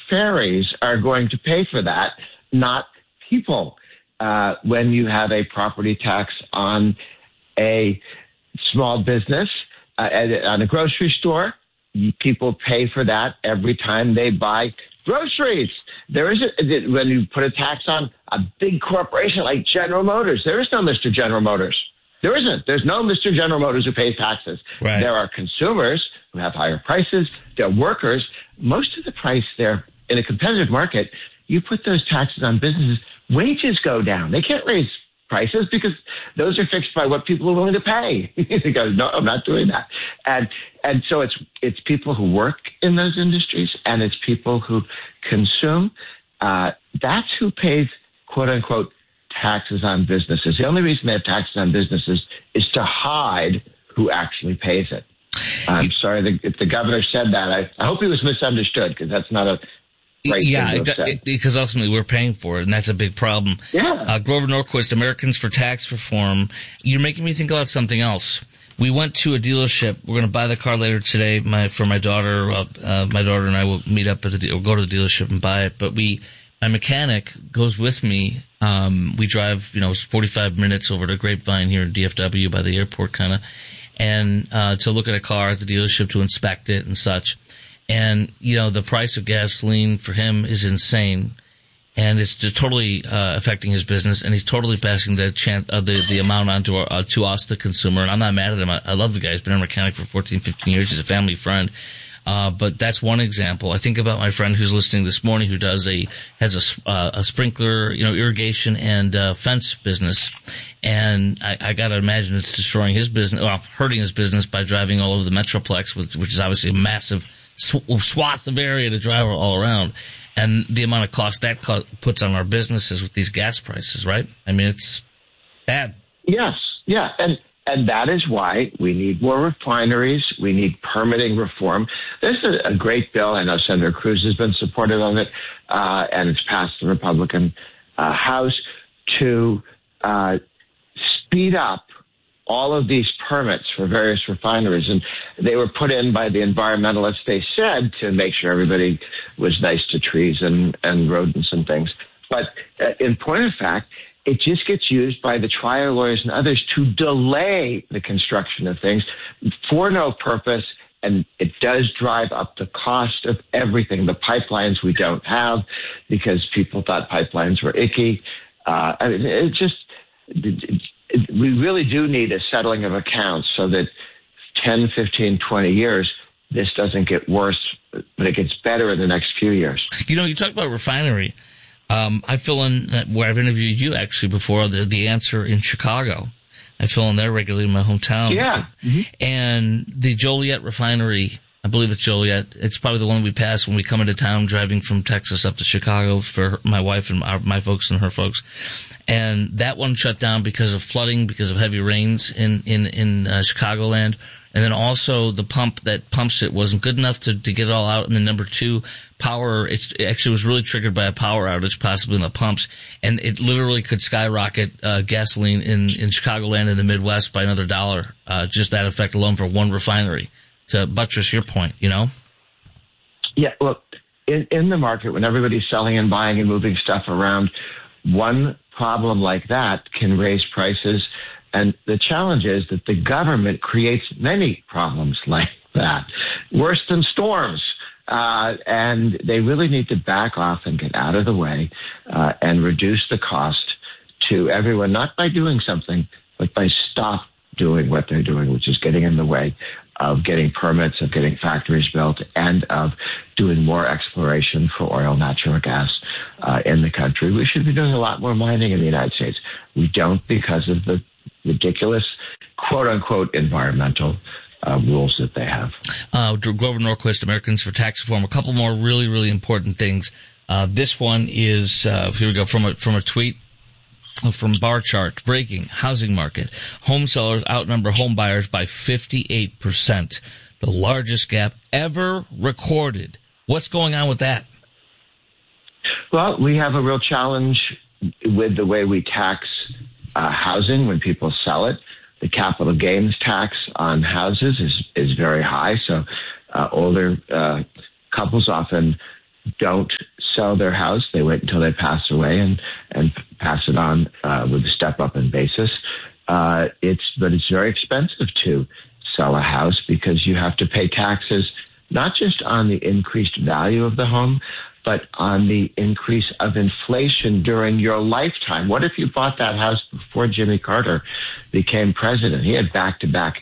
fairies are going to pay for that, not people. When you have a property tax on a small business, on a grocery store, people pay for that every time they buy groceries. When you put a tax on a big corporation like General Motors, there is no Mr. General Motors. There isn't. There's no Mr. General Motors who pays taxes. Right. There are consumers who have higher prices. There are workers. Most of the price there in a competitive market, you put those taxes on businesses, wages go down. They can't raise prices because those are fixed by what people are willing to pay. They go, no, I'm not doing that. And so it's people who work in those industries and it's people who consume. That's who pays, quote unquote, taxes on businesses. The only reason they have taxes on businesses is to hide who actually pays it. I'm sorry if the governor said that. I hope he was misunderstood because that's not a right thing to have said. Because ultimately we're paying for it, and that's a big problem. Yeah. Grover Norquist, Americans for Tax Reform. You're making me think about something else. We went to a dealership. We're going to buy the car later today for my daughter. My daughter and I will meet up at or go to the dealership and buy it. But my mechanic goes with me. We drive, 45 minutes over to Grapevine here in DFW by the airport kind of, and to look at a car at the dealership to inspect it and such. And, the price of gasoline for him is insane. And it's just totally affecting his business, and he's totally passing the amount on to us, the consumer. And I'm not mad at him. I love the guy. He's been a mechanic for 14, 15 years. He's a family friend. But that's one example. I think about my friend who's listening this morning who has a sprinkler, irrigation and fence business. And I got to imagine it's destroying his business, hurting his business by driving all over the Metroplex, which is obviously a massive swath of area to drive all around. And the amount of cost that puts on our businesses with these gas prices, right? I mean, it's bad. Yes. Yeah. And that is why we need more refineries. We need permitting reform. There's a great bill. I know Senator Cruz has been supportive of it, and it's passed the Republican House to speed up all of these permits for various refineries. And they were put in by the environmentalists, they said, to make sure everybody was nice to trees and rodents and things. But in point of fact, it just gets used by the trial lawyers and others to delay the construction of things for no purpose, and it does drive up the cost of everything. The pipelines we don't have because people thought pipelines were icky. We really do need a settling of accounts so that 10, 15, 20 years, this doesn't get worse, but it gets better in the next few years. You talk about refinery. I fill in where I've interviewed you actually before, the Answer in Chicago. I fill in there regularly in my hometown. Yeah. Mm-hmm. And the Joliet refinery, I believe it's Joliet. It's probably the one we pass when we come into town driving from Texas up to Chicago for my wife and my folks and her folks. And that one shut down because of flooding, because of heavy rains in Chicagoland. And then also the pump that pumps it wasn't good enough to get it all out. And then number two, power, it actually was really triggered by a power outage, possibly in the pumps. And it literally could skyrocket gasoline in Chicagoland and the Midwest by another $1. Just that effect alone for one refinery. To buttress your point, Yeah, look, in the market, when everybody's selling and buying and moving stuff around, one problem like that can raise prices. And the challenge is that the government creates many problems like that, worse than storms. And they really need to back off and get out of the way and reduce the cost to everyone, not by doing something, but by stop doing what they're doing, which is getting in the way of getting permits, of getting factories built, and of doing more exploration for oil, natural gas in the country. We should be doing a lot more mining in the United States. We don't because of the ridiculous, quote-unquote, environmental rules that they have. Grover Norquist, Americans for Tax Reform. A couple more really, really important things. This one is, here we go, from a tweet from Bar Chart. Breaking housing market. Home sellers outnumber home buyers by 58%. The largest gap ever recorded. What's going on with that? Well, we have a real challenge with the way we tax housing when people sell it. The capital gains tax on houses is very high. So older couples often don't sell their house. They wait until they pass away and pass it on with a step up in basis. But it's very expensive to sell a house because you have to pay taxes, not just on the increased value of the home, but on the increase of inflation during your lifetime. What if you bought that house before Jimmy Carter became president? He had back-to-back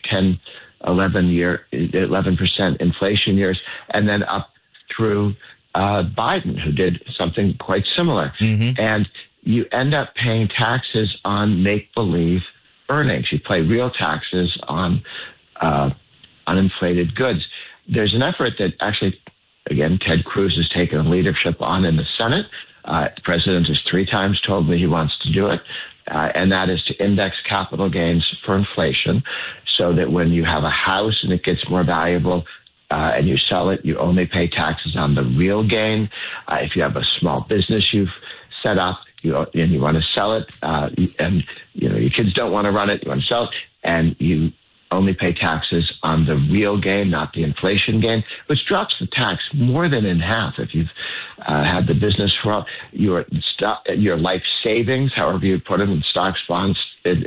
11% inflation years, and then up through Biden, who did something quite similar. Mm-hmm. And you end up paying taxes on make-believe earnings. You pay real taxes on inflated goods. There's an effort that actually, again, Ted Cruz has taken leadership on in the Senate. The president has 3 times told me he wants to do it, and that is to index capital gains for inflation so that when you have a house and it gets more valuable and you sell it, you only pay taxes on the real gain. If you have a small business you've set up and you want to sell it, and your kids don't want to run it, you want to sell it, and you only pay taxes on the real gain, not the inflation gain, which drops the tax more than in half if you've had the business for your life savings, however you put them, in stocks, bonds,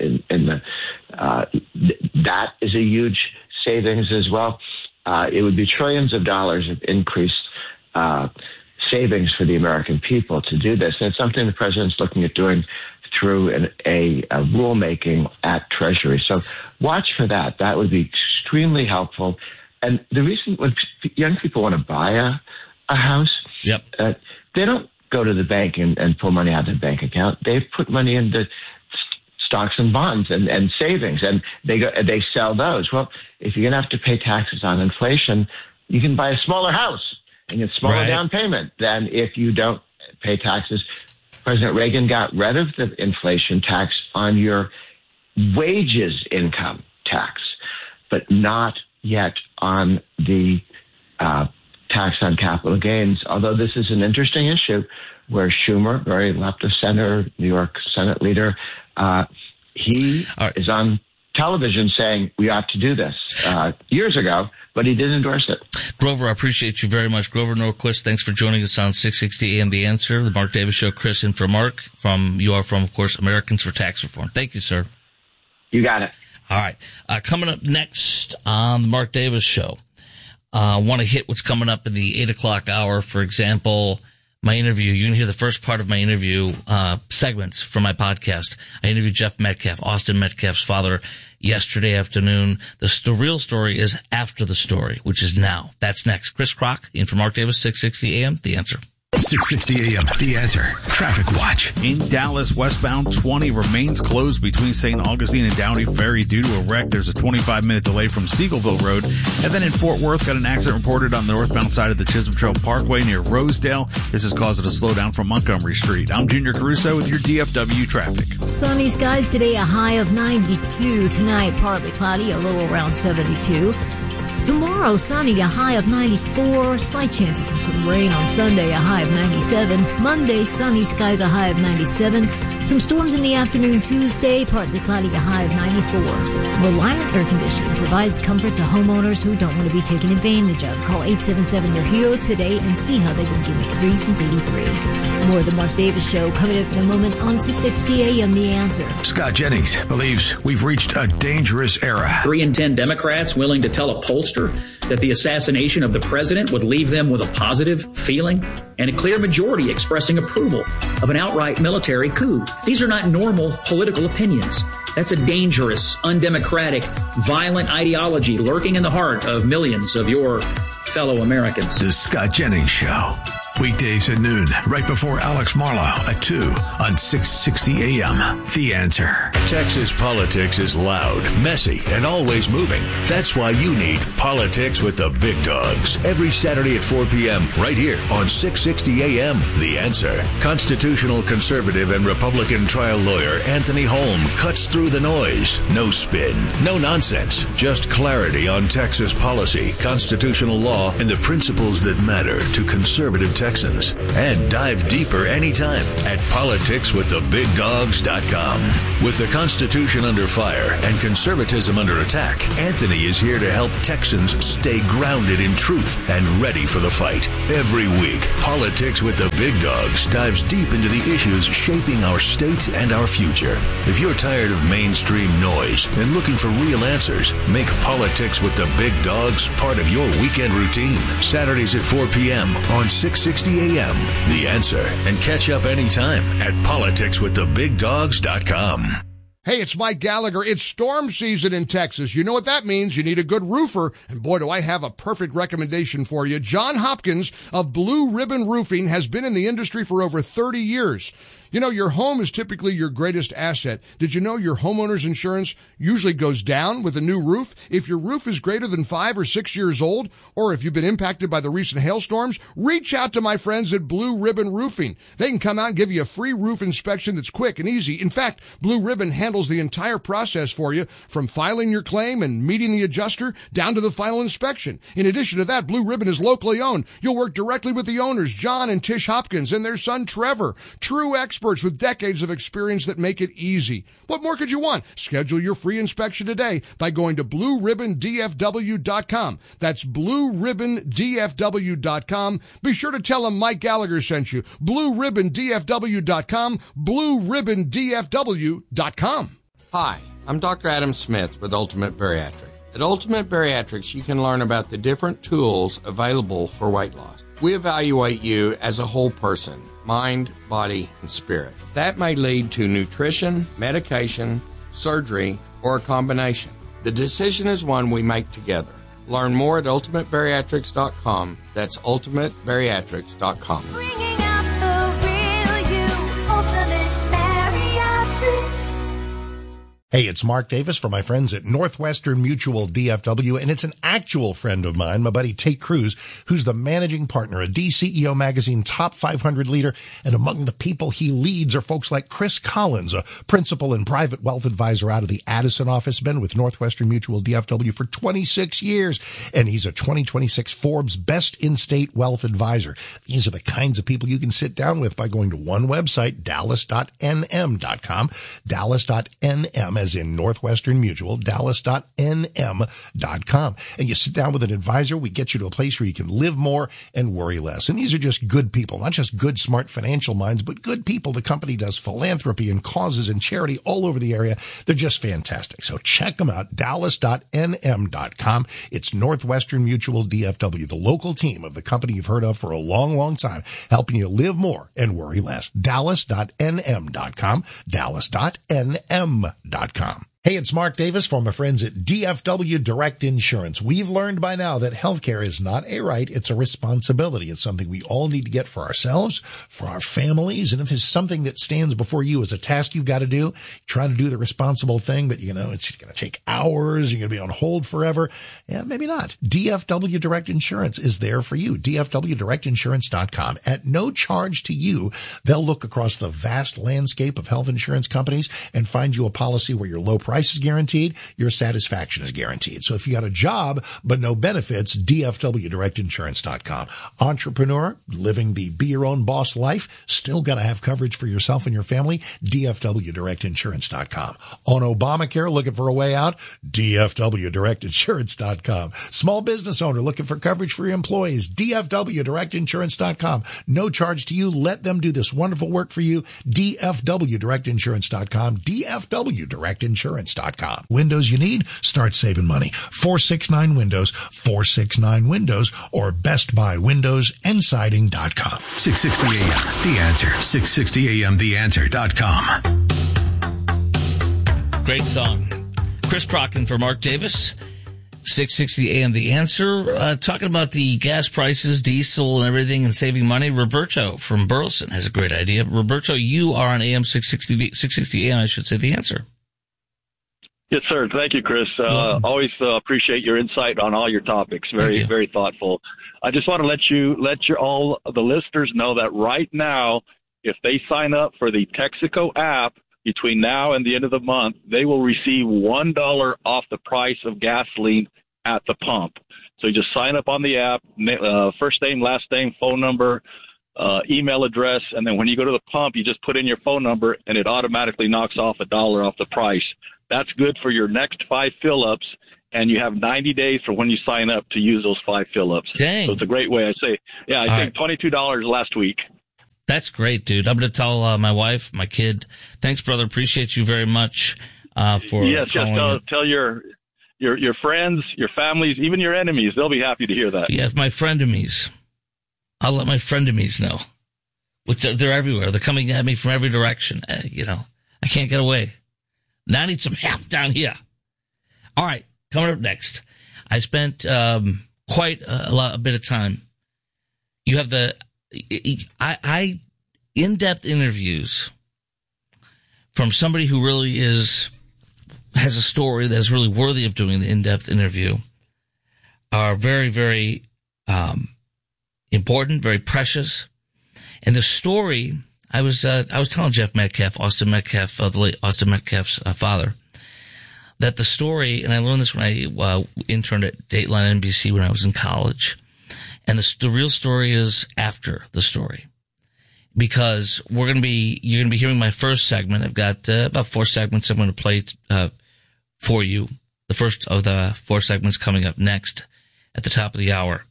that is a huge savings as well. It would be trillions of dollars of increased savings for the American people to do this. And it's something the president's looking at doing through a rulemaking at Treasury. So watch for that. That would be extremely helpful. And the reason when young people want to buy a house, yep. They don't go to the bank and pull money out of the bank account. They put money into stocks and bonds and savings, and they sell those. Well, if you're going to have to pay taxes on inflation, you can buy a smaller house and get smaller down payment than if you don't pay taxes. President Reagan got rid of the inflation tax on your wages income tax, but not yet on the tax on capital gains, although this is an interesting issue where Schumer, very left of center, New York Senate leader, he is on television saying we ought to do this years ago, but he didn't endorse it. Grover, I appreciate you very much. Grover Norquist, thanks for joining us on 660 AM The Answer, the Mark Davis Show. Chris in for Mark. You are from, of course, Americans for Tax Reform. Thank you, sir. You got it. All right. Coming up next on the Mark Davis Show, I want to hit what's coming up in the 8 o'clock hour. For example, my interview. You can hear the first part of my interview segments from my podcast. I interviewed Jeff Metcalf, Austin Metcalf's father, yesterday afternoon. The real story is after the story, which is now. That's next. Chris Kroc in for Mark Davis, 660 AM, The Answer. 660 AM, The Answer. Traffic Watch. In Dallas, westbound 20 remains closed between St. Augustine and Downey Ferry due to a wreck. There's a 25-minute delay from Seagoville Road. And then in Fort Worth, got an accident reported on the northbound side of the Chisholm Trail Parkway near Rosedale. This has caused it to slow down from Montgomery Street. I'm Junior Caruso with your DFW traffic. Sunny skies today, a high of 92. Tonight, partly cloudy, a low around 72. Tomorrow, sunny, a high of 94. Slight chance of some rain on Sunday, a high of 97. Monday, sunny skies, a high of 97. Some storms in the afternoon Tuesday, partly cloudy, a high of 94. Reliant Air Conditioning provides comfort to homeowners who don't want to be taken advantage of. Call 877-YOUR-HERO today and see how they've been giving it free since 83. More of the Mark Davis Show coming up in a moment on 660 AM The Answer. Scott Jennings believes we've reached a dangerous era. 3 in 10 Democrats willing to tell a pollster that the assassination of the president would leave them with a positive feeling, and a clear majority expressing approval of an outright military coup. These are not normal political opinions. That's a dangerous, undemocratic, violent ideology lurking in the heart of millions of your fellow Americans. The Scott Jennings Show. Weekdays at noon, right before Alex Marlowe at 2 on 660 AM. The Answer. Texas politics is loud, messy, and always moving. That's why you need Politics with the Big Dogs. Every Saturday at 4 p.m. right here on 660 AM. The Answer. Constitutional conservative and Republican trial lawyer Anthony Holm cuts through the noise. No spin, no nonsense. Just clarity on Texas policy, constitutional law, and the principles that matter to conservative Texans. Texans. And dive deeper anytime at politicswiththebigdogs.com. With the Constitution under fire and conservatism under attack, Anthony is here to help Texans stay grounded in truth and ready for the fight. Every week, Politics with the Big Dogs dives deep into the issues shaping our state and our future. If you're tired of mainstream noise and looking for real answers, make Politics with the Big Dogs part of your weekend routine. Saturdays at 4 p.m. on 660 a.m. The Answer. And catch up anytime at politicswiththebigdogs.com. Hey, it's Mike Gallagher. It's storm season in Texas. You know what that means. You need a good roofer. And boy, do I have a perfect recommendation for you. John Hopkins of Blue Ribbon Roofing has been in the industry for over 30 years. You know, your home is typically your greatest asset. Did you know your homeowner's insurance usually goes down with a new roof? If your roof is greater than 5 or 6 years old, or if you've been impacted by the recent hailstorms, reach out to my friends at Blue Ribbon Roofing. They can come out and give you a free roof inspection that's quick and easy. In fact, Blue Ribbon handles the entire process for you, from filing your claim and meeting the adjuster down to the final inspection. In addition to that, Blue Ribbon is locally owned. You'll work directly with the owners, John and Tish Hopkins, and their son, Trevor. True experts with decades of experience that make it easy. What more could you want? Schedule your free inspection today by going to BlueRibbonDFW.com. That's BlueRibbonDFW.com. Be sure to tell them Mike Gallagher sent you. BlueRibbonDFW.com. BlueRibbonDFW.com. Hi, I'm Dr. Adam Smith with Ultimate Bariatric. At Ultimate Bariatrics, you can learn about the different tools available for weight loss. We evaluate you as a whole person, mind, body, and spirit. That may lead to nutrition, medication, surgery, or a combination. The decision is one we make together. Learn more at ultimatebariatrics.com. That's ultimatebariatrics.com. Bringing out the real you, Ultimate Bariatrics. Hey, it's Mark Davis for my friends at Northwestern Mutual DFW, and it's an actual friend of mine, my buddy Tate Cruz, who's the managing partner, a DCEO magazine top 500 leader, and among the people he leads are folks like Chris Collins, a principal and private wealth advisor out of the Addison office, been with Northwestern Mutual DFW for 26 years, and he's a 2026 Forbes Best In-State Wealth Advisor. These are the kinds of people you can sit down with by going to one website, dallas.nm.com, dallas.nm, as in Northwestern Mutual, dallas.nm.com. And you sit down with an advisor, we get you to a place where you can live more and worry less. And these are just good people, not just good, smart financial minds, but good people. The company does philanthropy and causes and charity all over the area. They're just fantastic. So check them out, dallas.nm.com. It's Northwestern Mutual DFW, the local team of the company you've heard of for a long, long time, helping you live more and worry less. dallas.nm.com, dallas.nm.com. Hey, it's Mark Davis from my friends at DFW Direct Insurance. We've learned by now that healthcare is not a right, it's a responsibility. It's something we all need to get for ourselves, for our families, and if it's something that stands before you as a task you've got to do, try to do the responsible thing, but you know, it's going to take hours, you're going to be on hold forever. Yeah, maybe not. DFW Direct Insurance is there for you. DFWDirectInsurance.com. At no charge to you, they'll look across the vast landscape of health insurance companies and find you a policy where your low price is guaranteed, your satisfaction is guaranteed. So if you got a job but no benefits, DFWDirectInsurance.com. Entrepreneur, living the be your own boss life, still got to have coverage for yourself and your family, DFWDirectInsurance.com. On Obamacare, looking for a way out, DFWDirectInsurance.com. Small business owner looking for coverage for your employees, DFWDirectInsurance.com. No charge to you. Let them do this wonderful work for you, DFWDirectInsurance.com, DFWDirectInsurance.com. Windows you need? Start saving money. 469 Windows, 469 Windows, or BestBuyWindowsAndSiding.com. 660 AM, The Answer. 660 AM, TheAnswer.com. Great song. Chris Crocken for Mark Davis. 660 AM, The Answer. Talking about the gas prices, diesel, and everything, and saving money. Roberto from Burleson has a great idea. Roberto, you are on AM 660 AM, I should say, The Answer. Yes, sir. Thank you, Chris. Always appreciate your insight on all your topics. Very thoughtful. I just want to let all the listeners know that right now, if they sign up for the Texaco app between now and the end of the month, they will receive $1 off the price of gasoline at the pump. So you just sign up on the app, first name, last name, phone number, email address, and then when you go to the pump, you just put in your phone number, and it automatically knocks off $1 off the price. That's good for your next 5 fill-ups, and you have 90 days from when you sign up to use those 5 fill-ups. Dang. So it's a great way. I think $22 last week. That's great, dude. I'm going to tell my wife, my kid. Thanks, brother. Appreciate you very much for calling. Tell your friends, your families, even your enemies. They'll be happy to hear that. Yeah, my frenemies. I'll let my frenemies know. Which they're everywhere. They're coming at me from every direction. I can't get away. Now I need some help down here. All right, coming up next. I spent quite a bit of time. You have in-depth interviews from somebody who really has a story that is really worthy of doing the in-depth interview are very, very important, very precious. And the story, I was telling Jeff Metcalf, Austin Metcalf, the late Austin Metcalf's father, that the story, and I learned this when I interned at Dateline NBC when I was in college, and the real story is after the story. Because you're going to be hearing my first segment. I've got about 4 segments I'm going to play for you. The first of the 4 segments coming up next at the top of the hour.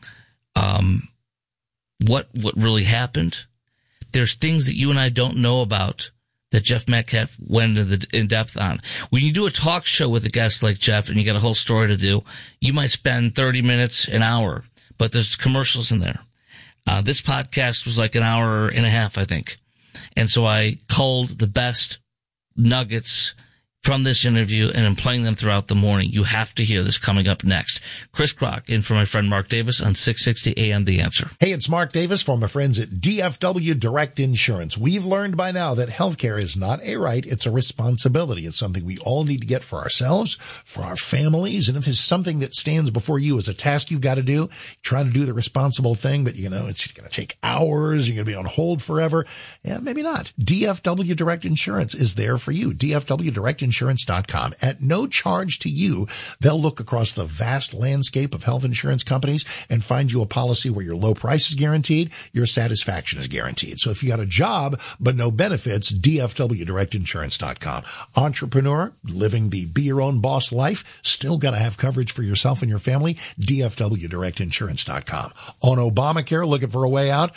What really happened? There's things that you and I don't know about that Jeff Metcalf went in depth on. When you do a talk show with a guest like Jeff and you got a whole story to do, you might spend 30 minutes, an hour, but there's commercials in there. This podcast was like an hour and a half, I think. And so I culled the best nuggets from this interview and I'm playing them throughout the morning. You have to hear this coming up next. Chris Kroc in for my friend Mark Davis on 660 AM The Answer. Hey, it's Mark Davis from my friends at DFW Direct Insurance. We've learned by now that healthcare is not a right, it's a responsibility. It's something we all need to get for ourselves, for our families, and if it's something that stands before you as a task you've got to do, try to do the responsible thing, but it's going to take hours, you're going to be on hold forever. Yeah, maybe not. DFW Direct Insurance is there for you. DFWDirectInsurance.com. At no charge to you, they'll look across the vast landscape of health insurance companies and find you a policy where your low price is guaranteed, your satisfaction is guaranteed. So if you got a job but no benefits, DFWDirectInsurance.com. Entrepreneur, living the be your own boss life, still got to have coverage for yourself and your family, DFWDirectInsurance.com. On Obamacare, looking for a way out,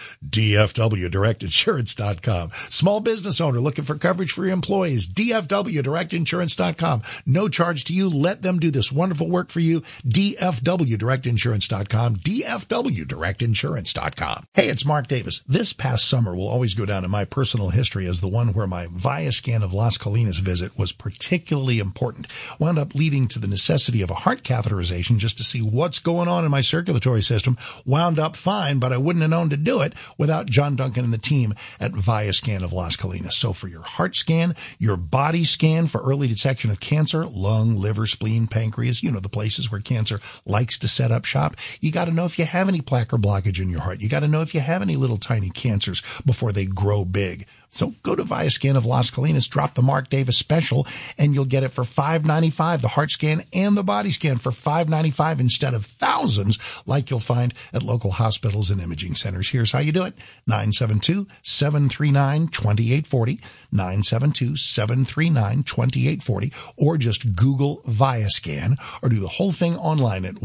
DFWDirectInsurance.com. Small business owner looking for coverage for your employees, DFWDirectInsurance.com. No charge to you. Let them do this wonderful work for you. DFWDirectInsurance.com. DFWDirectInsurance.com. Hey, it's Mark Davis. This past summer will always go down in my personal history as the one where my Viascan of Las Colinas visit was particularly important. Wound up leading to the necessity of a heart catheterization just to see what's going on in my circulatory system. Wound up fine, but I wouldn't have known to do it without John Duncan and the team at Viascan of Las Colinas. So for your heart scan, your body scan for early detection of cancer, lung, liver, spleen, pancreas, the places where cancer likes to set up shop. You got to know if you have any plaque or blockage in your heart. You got to know if you have any little tiny cancers before they grow big. So go to Viascan of Las Colinas, drop the Mark Davis special, and you'll get it for $5.95, the heart scan and the body scan for $5.95 instead of thousands like you'll find at local hospitals and imaging centers. Here's how you do it. 972-739-2840, 972-739-2840, or just Google Viascan, or do the whole thing online at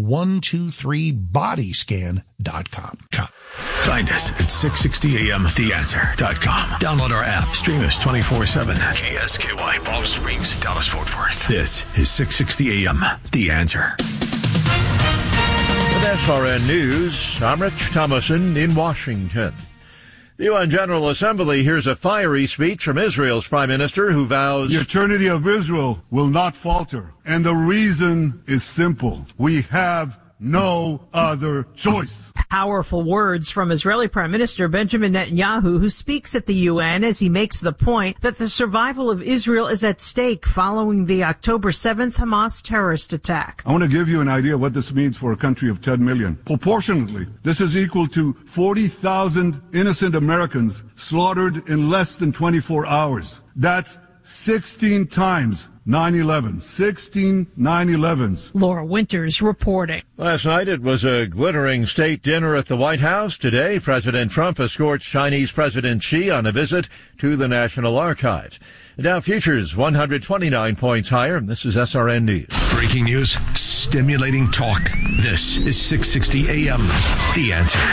123bodyscan.com. Find us at 660amtheanswer.com. Download our app. Stream us 24/7. KSKY, Palm Springs, Dallas, Fort Worth. This is 660 AM, The Answer. With SRN News, I'm Rich Thomason in Washington. The UN General Assembly hears a fiery speech from Israel's Prime Minister who vows the eternity of Israel will not falter. And the reason is simple. We have no other choice. Powerful words from Israeli Prime Minister Benjamin Netanyahu, who speaks at the UN as he makes the point that the survival of Israel is at stake following the October 7th Hamas terrorist attack. I want to give you an idea of what this means for a country of 10 million. Proportionately, this is equal to 40,000 innocent Americans slaughtered in less than 24 hours. That's 16 times 9/11, 16 9/11s. Laura Winters reporting. Last night it was a glittering state dinner at the White House. Today, President Trump escorts Chinese President Xi on a visit to the National Archives. Dow futures 129 points higher. This is SRN News. Breaking news, stimulating talk. This is 660 AM. The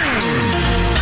Answer.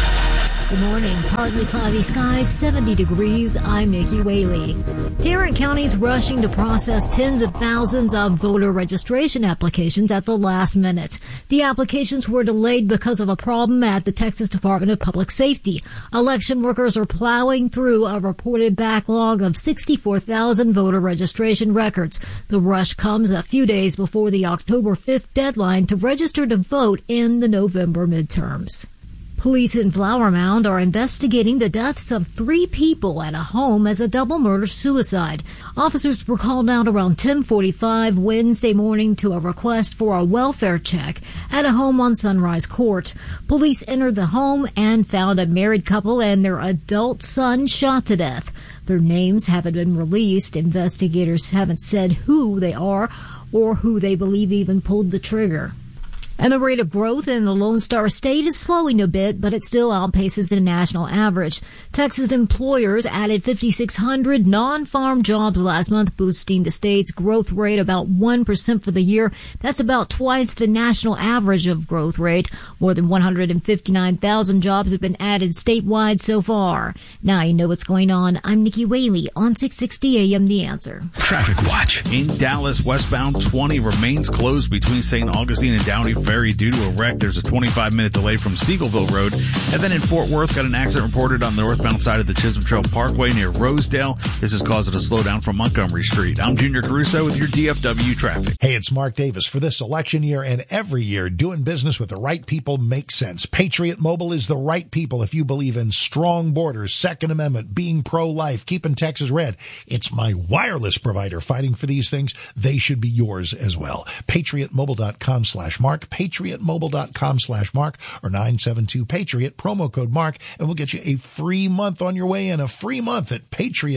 Good morning. Partly cloudy skies, 70 degrees. I'm Nikki Whaley. Tarrant County's rushing to process tens of thousands of voter registration applications at the last minute. The applications were delayed because of a problem at the Texas Department of Public Safety. Election workers are plowing through a reported backlog of 64,000 voter registration records. The rush comes a few days before the October 5th deadline to register to vote in the November midterms. Police in Flower Mound are investigating the deaths of 3 people at a home as a double murder-suicide. Officers were called out around 10:45 Wednesday morning to a request for a welfare check at a home on Sunrise Court. Police entered the home and found a married couple and their adult son shot to death. Their names haven't been released. Investigators haven't said who they are or who they believe even pulled the trigger. And the rate of growth in the Lone Star State is slowing a bit, but it still outpaces the national average. Texas employers added 5,600 non-farm jobs last month, boosting the state's growth rate about 1% for the year. That's about twice the national average of growth rate. More than 159,000 jobs have been added statewide so far. Now you know what's going on. I'm Nikki Whaley on 660 AM The Answer. Traffic Watch. In Dallas, westbound 20 remains closed between St. Augustine and Downey Ferry due to a wreck. There's a 25-minute delay from Seagoville Road. And then in Fort Worth, got an accident reported on the northbound side of the Chisholm Trail Parkway near Rosedale. This is causing a slowdown from Montgomery Street. I'm Junior Caruso with your DFW traffic. Hey, it's Mark Davis. For this election year and every year, doing business with the right people makes sense. Patriot Mobile is the right people if you believe in strong borders, Second Amendment, being pro-life, keeping Texas red. It's my wireless provider fighting for these things. They should be yours as well. PatriotMobile.com/Mark. PatriotMobile.com/Mark or 972-PATRIOT, promo code Mark, and we'll get you a free month on your way in. A free month at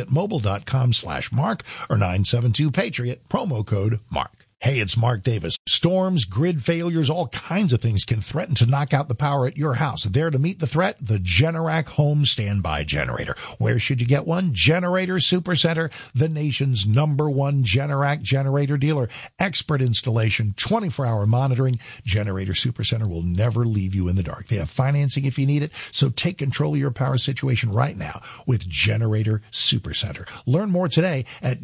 PatriotMobile.com/Mark or 972-PATRIOT, promo code Mark. Hey, it's Mark Davis. Storms, grid failures, all kinds of things can threaten to knock out the power at your house. There to meet the threat, the Generac Home Standby Generator. Where should you get one? Generator Supercenter, the nation's #1 Generac generator dealer. Expert installation, 24-hour monitoring. Generator Supercenter will never leave you in the dark. They have financing if you need it, so take control of your power situation right now with Generator Supercenter. Learn more today at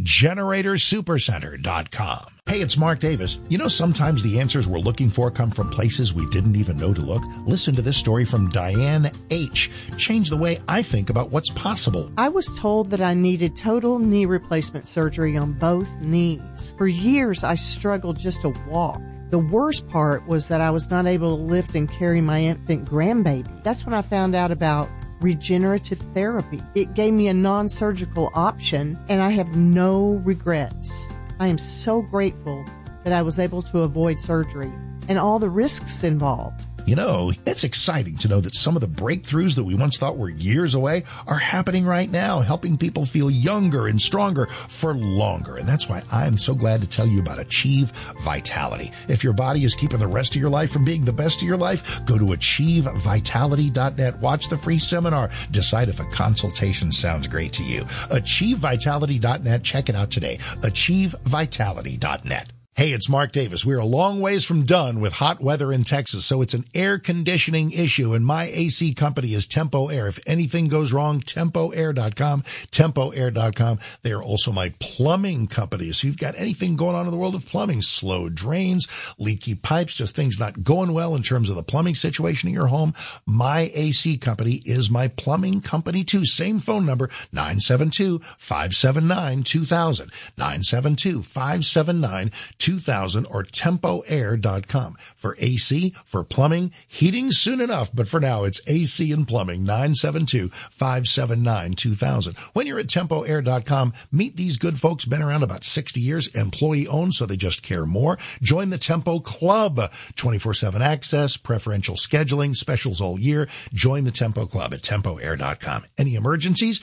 GeneratorSupercenter.com. Hey, it's Mark Davis. You know, sometimes the answers we're looking for come from places we didn't even know to look. Listen to this story from Diane H. Changed the way I think about what's possible. I was told that I needed total knee replacement surgery on both knees. For years, I struggled just to walk. The worst part was that I was not able to lift and carry my infant grandbaby. That's when I found out about regenerative therapy. It gave me a non-surgical option, and I have no regrets. I am so grateful that I was able to avoid surgery and all the risks involved. You know, it's exciting to know that some of the breakthroughs that we once thought were years away are happening right now, helping people feel younger and stronger for longer. And that's why I'm so glad to tell you about Achieve Vitality. If your body is keeping the rest of your life from being the best of your life, go to AchieveVitality.net. Watch the free seminar. Decide if a consultation sounds great to you. AchieveVitality.net. Check it out today. AchieveVitality.net. Hey, it's Mark Davis. We're a long ways from done with hot weather in Texas, so it's an air conditioning issue, and my AC company is Tempo Air. If anything goes wrong, TempoAir.com, TempoAir.com. They are also my plumbing company. So you've got anything going on in the world of plumbing, slow drains, leaky pipes, just things not going well in terms of the plumbing situation in your home. My AC company is my plumbing company too. Same phone number, 972-579-2000, 972-579-2000. 2000 or TempoAir.com. For AC, for plumbing, heating soon enough, but for now it's AC and plumbing, 972-579-2000. When you're at TempoAir.com, meet these good folks, been around about 60 years, employee owned, so they just care more. Join the Tempo Club, 24/7 access, preferential scheduling, specials all year. Join the Tempo Club at TempoAir.com. Any emergencies?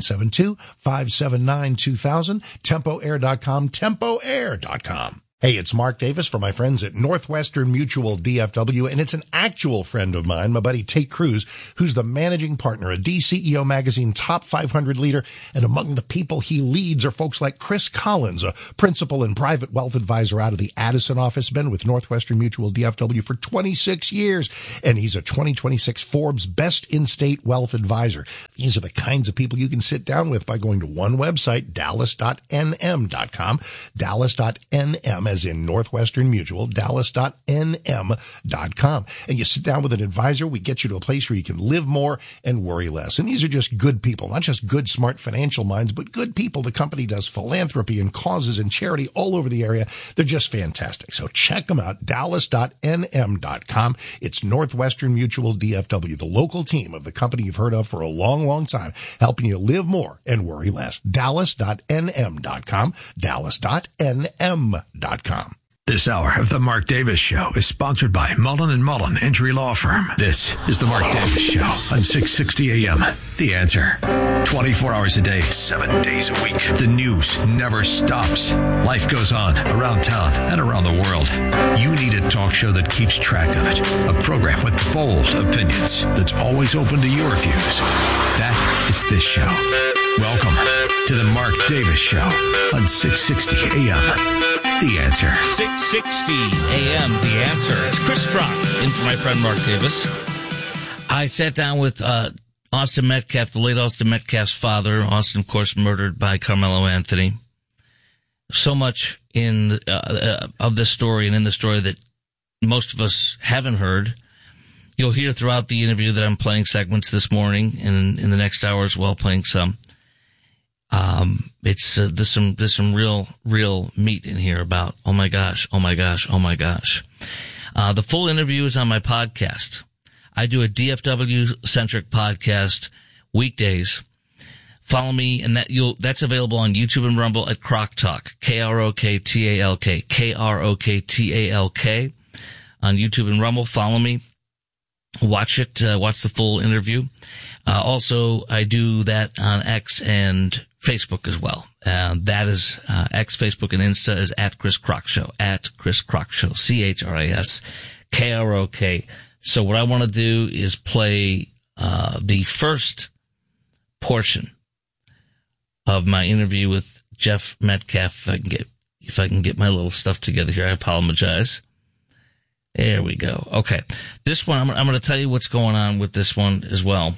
972-579-2000, TempoAir.com, TempoAir.com. Hey, it's Mark Davis for my friends at Northwestern Mutual DFW, and it's an actual friend of mine, my buddy Tate Cruz, who's the managing partner, a DCEO magazine top 500 leader, and among the people he leads are folks like Chris Collins, a principal and private wealth advisor out of the Addison office, been with Northwestern Mutual DFW for 26 years, and he's a 2026 Forbes Best In-State Wealth Advisor. These are the kinds of people you can sit down with by going to one website, dallas.nm.com, dallas.nm, as in Northwestern Mutual, dallas.nm.com. And you sit down with an advisor, we get you to a place where you can live more and worry less. And these are just good people, not just good, smart financial minds, but good people. The company does philanthropy and causes and charity all over the area. They're just fantastic. So check them out, dallas.nm.com. It's Northwestern Mutual DFW, the local team of the company you've heard of for a long, long time, helping you live more and worry less. dallas.nm.com, dallas.nm.com. This hour of the Mark Davis Show is sponsored by Mullen & Mullen Injury Law Firm. This is the Mark Davis Show on 660 AM. The Answer. 24 hours a day, 7 days a week. The news never stops. Life goes on around town and around the world. You need a talk show that keeps track of it. A program with bold opinions that's always open to your views. That is this show. Welcome to the Mark Davis Show on 660 AM. The Answer. 660 AM, The Answer. It's Chris Strock in for my friend Mark Davis. I sat down with Austin Metcalf, the late Austin Metcalf's father. Austin, of course, murdered by Carmelo Anthony. So much in of this story and in the story that most of us haven't heard. You'll hear throughout the interview that I'm playing segments this morning and in the next hour as well, playing some. There's some real meat in here about, oh my gosh. The full interview is on my podcast. I do a DFW centric podcast weekdays. Follow me, and that's available on YouTube and Rumble at Croc Talk, Kroktalk, Kroktalk on YouTube and Rumble. Follow me. Watch it, watch the full interview. Also, I do that on X and Facebook as well. That is, X, Facebook, and Insta is at Chris Crock Show, at Chris Crock Show, ChrisKrok. So what I want to do is play, the first portion of my interview with Jeff Metcalf. If I can get my little stuff together here, I apologize. There we go. Okay. This one, I'm going to tell you what's going on with this one as well.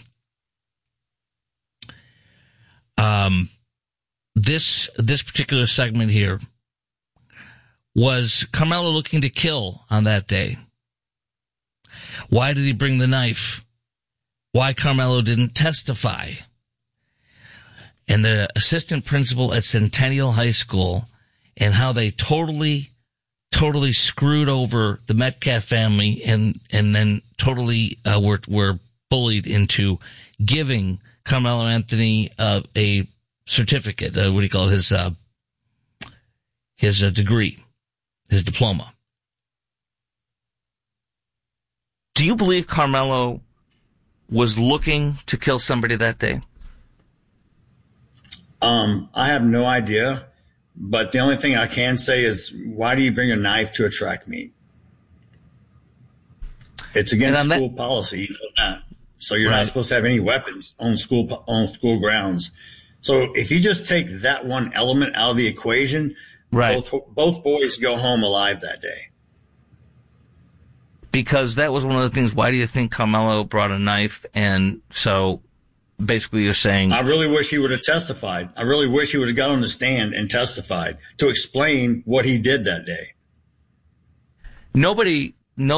This particular segment here was Carmelo looking to kill on that day. Why did he bring the knife? Why Carmelo didn't testify? And the assistant principal at Centennial High School and how they totally screwed over the Metcalf family and then totally were bullied into giving Carmelo Anthony a certificate, what do you call it, his degree, his diploma. Do you believe Carmelo was looking to kill somebody that day? I have no idea, but the only thing I can say is, why do you bring a knife to a track meet? It's against school policy. You know that. So you're not supposed to have any weapons on school grounds. So if you just take that one element out of the equation, both boys go home alive that day. Because that was one of the things. Why do you think Carmelo brought a knife? And so basically you're saying, I really wish he would have testified. I really wish he would have got on the stand and testified to explain what he did that day. The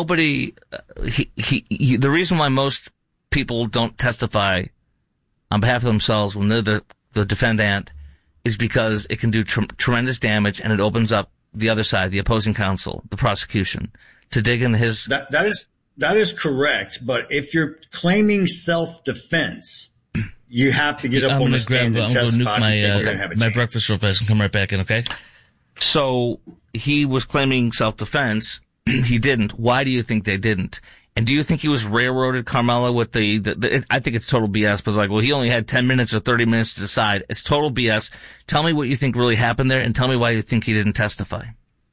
reason why most people don't testify on behalf of themselves when they're the defendant is because it can do tremendous damage, and it opens up the other side, the opposing counsel, the prosecution, to dig into his. That is correct. But if you're claiming self-defense, you have to get up on the stand and testify. I'm going to nuke my breakfast real fast and come right back in, okay? So he was claiming self-defense. He didn't. Why do you think they didn't? And do you think he was railroaded, Carmelo, with the I think it's total BS, but like, well, he only had 10 minutes or 30 minutes to decide. It's total BS. Tell me what you think really happened there, and tell me why you think he didn't testify.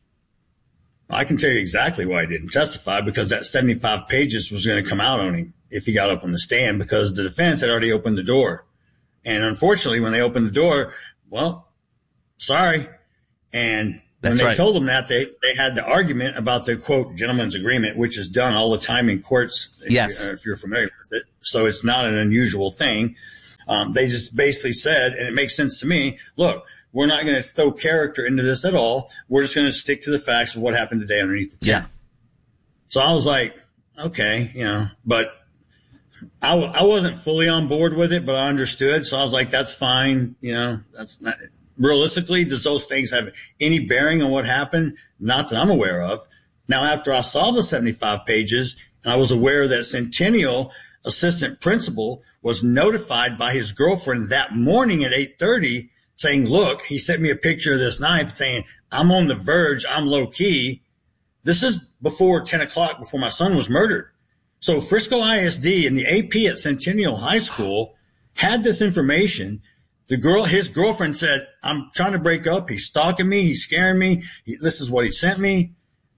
I can tell you exactly why he didn't testify, because that 75 pages was going to come out on him if he got up on the stand, because the defense had already opened the door. And unfortunately, when they opened the door, well, sorry. And when they told them that, they had the argument about the, quote, gentleman's agreement, which is done all the time in courts, if you're familiar with it. So it's not an unusual thing. They just basically said, and it makes sense to me, look, we're not going to throw character into this at all. We're just going to stick to the facts of what happened today underneath the tent. Yeah. So I was like, okay, but I wasn't fully on board with it, but I understood. So I was like, that's fine. That's not realistically. Does those things have any bearing on what happened? Not that I'm aware of. Now, after I saw the 75 pages, and I was aware that Centennial assistant principal was notified by his girlfriend that morning at 8:30 saying, look, he sent me a picture of this knife saying, I'm on the verge. I'm low key. This is before 10 o'clock, before my son was murdered. So Frisco ISD and the AP at Centennial High School had this information. His girlfriend said, I'm trying to break up. He's stalking me. He's scaring me. This is what he sent me.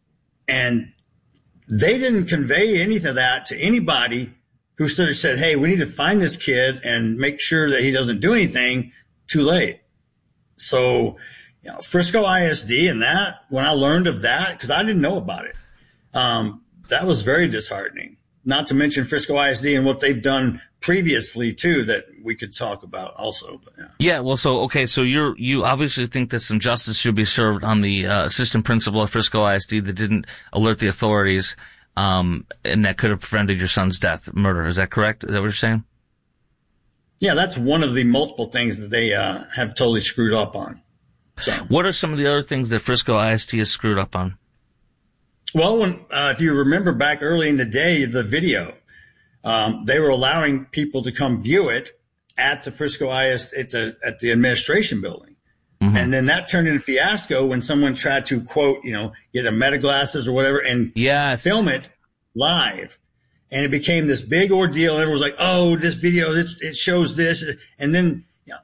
And they didn't convey any of that to anybody who sort of said, hey, we need to find this kid and make sure that he doesn't do anything too late. So, Frisco ISD and that, when I learned of that, because I didn't know about it, that was very disheartening. Not to mention Frisco ISD and what they've done previously too, that we could talk about also. But, well, so you obviously think that some justice should be served on the assistant principal at Frisco ISD that didn't alert the authorities, and that could have prevented your son's murder. Is that correct? Is that what you're saying? Yeah, that's one of the multiple things that they have totally screwed up on. So, what are some of the other things that Frisco ISD has screwed up on? Well, if you remember back early in the day, the video, they were allowing people to come view it at the Frisco ISD at the administration building. Mm-hmm. And then that turned into fiasco when someone tried to, quote, get a meta glasses or whatever and film it live. And it became this big ordeal. Everyone was like, oh, this video, it shows this. And then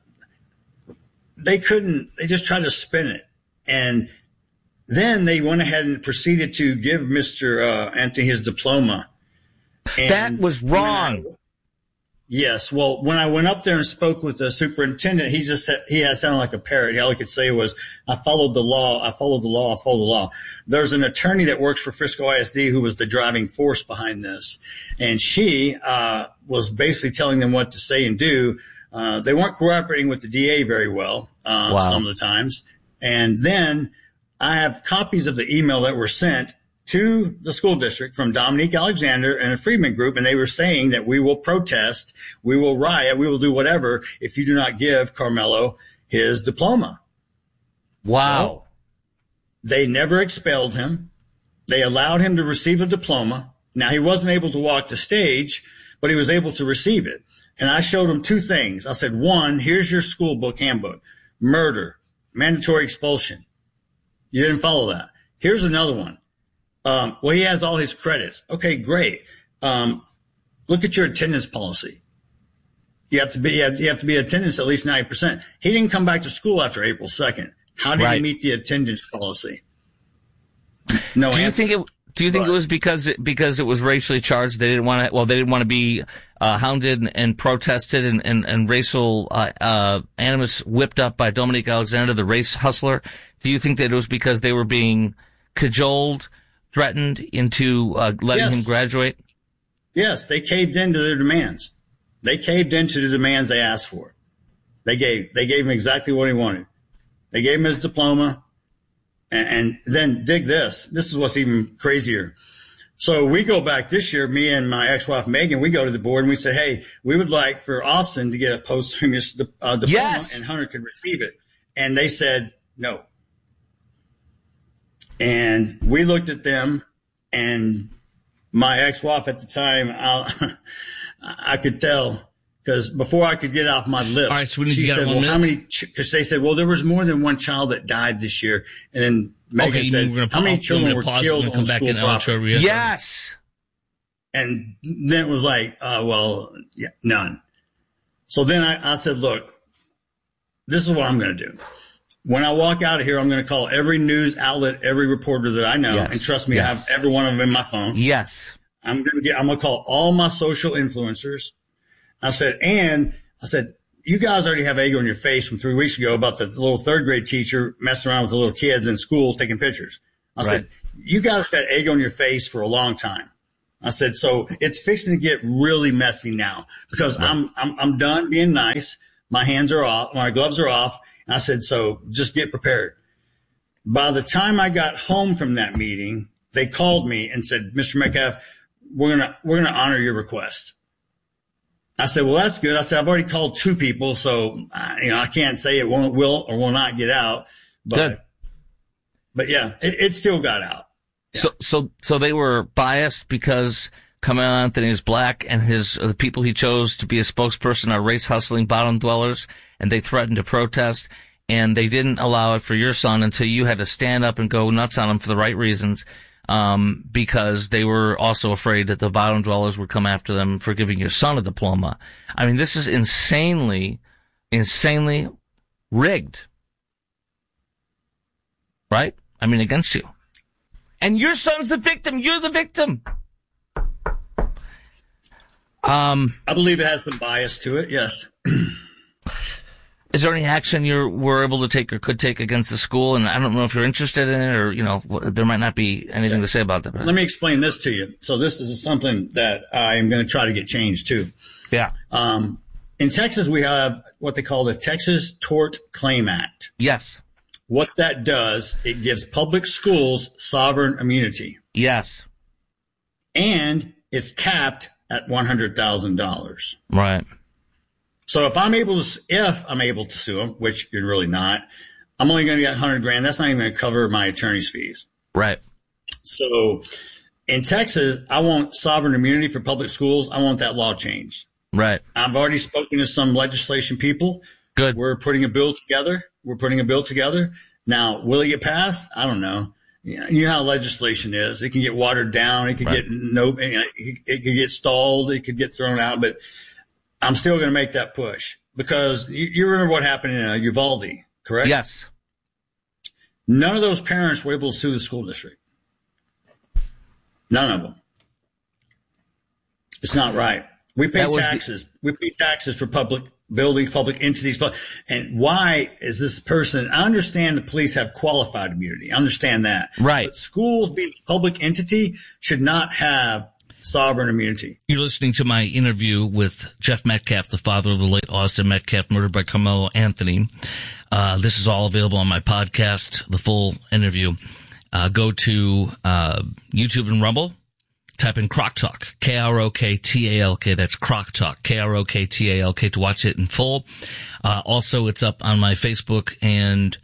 they just tried to spin it. And then they went ahead and proceeded to give Mr. Anthony his diploma. And that was wrong. Yes. Well, when I went up there and spoke with the superintendent, he sounded like a parrot. All he could say was, I followed the law. I followed the law. I followed the law. There's an attorney that works for Frisco ISD who was the driving force behind this. And she, was basically telling them what to say and do. They weren't cooperating with the DA very well, some of the times. And then I have copies of the email that were sent to the school district from Dominique Alexander and a Freedman group, and they were saying that we will protest, we will riot, we will do whatever if you do not give Carmelo his diploma. Wow. Well, they never expelled him. They allowed him to receive a diploma. Now, he wasn't able to walk the stage, but he was able to receive it. And I showed him two things. I said, one, here's your school book handbook. Murder, mandatory expulsion. You didn't follow that. Here's another one. Well, he has all his credits. Okay, great. Look at your attendance policy. You have to be attendance at least 90%. He didn't come back to school after April 2nd. How did he meet the attendance policy? No. Do you think it was because it was racially charged? They didn't want to be hounded and protested and racial animus whipped up by Dominique Alexander, the race hustler. Do you think that it was because they were being cajoled, threatened into letting him graduate? Yes, they caved into their demands. They caved into the demands they asked for. They gave him exactly what he wanted. They gave him his diploma. And then dig this. This is what's even crazier. So we go back this year, me and my ex-wife Megan, we go to the board and we say, hey, we would like for Austin to get a posthumous diploma and Hunter could receive it. And they said no. And we looked at them, and my ex-wife at the time, I could tell, because before I could get off my lips, all right, so we need she to get said, well, how many, because they said, well, there was more than one child that died this year. And then Megan said, how many children were killed on school property? Yes. And then it was like, none. So then I said, look, this is what I'm going to do. When I walk out of here, I'm going to call every news outlet, every reporter that I know. Yes. And trust me, I have every one of them in my phone. Yes. I'm going to call all my social influencers. I said, you guys already have egg on your face from 3 weeks ago about the little third grade teacher messing around with the little kids in schools taking pictures. I said, you guys have had egg on your face for a long time. I said, so it's fixing to get really messy now because I'm done being nice. My hands are off. My gloves are off. And I said, so just get prepared. By the time I got home from that meeting, they called me and said, Mr. Metcalf, we're going to honor your request. I said, well, that's good. I said, I've already called 2 people. So, I can't say it will or will not get out, but yeah, it still got out. Yeah. So they were biased because Carmelo Anthony is black and the people he chose to be a spokesperson are race hustling bottom dwellers, and they threatened to protest, and they didn't allow it for your son until you had to stand up and go nuts on him for the right reasons, because they were also afraid that the bottom dwellers would come after them for giving your son a diploma. I mean, this is insanely rigged. Right? I mean, against you. And your son's the victim. You're the victim. I believe it has some bias to it, yes. Is there any action you were able to take or could take against the school? And I don't know if you're interested in it or, there might not be anything to say about that. Let me explain this to you. So this is something that I am going to try to get changed too. Yeah. In Texas, we have what they call the Texas Tort Claim Act. Yes. What that does, it gives public schools sovereign immunity. Yes. And it's capped at $100,000. Right. So if I'm able to sue them, which you're really not, I'm only going to get $100,000. That's not even going to cover my attorney's fees. Right. So in Texas, I want sovereign immunity for public schools. I want that law changed. Right. I've already spoken to some legislation people. Good. We're putting a bill together. Now, will it get passed? I don't know. You know how legislation is. It can get watered down. It could it could get stalled. It could get thrown out. But I'm still going to make that push because you remember what happened in Uvalde, correct? Yes. None of those parents were able to sue the school district. None of them. It's not right. We pay taxes. We pay taxes for public buildings, public entities. And why is this person? I understand the police have qualified immunity. I understand that. Right. But schools being a public entity should not have sovereign immunity. You're listening to my interview with Jeff Metcalf, the father of the late Austin Metcalf, murdered by Carmelo Anthony. This is all available on my podcast, the full interview. Go to YouTube and Rumble. Type in Croc Talk, Kroktalk. That's Croc Talk, Kroktalk to watch it in full. Also, it's up on my Facebook and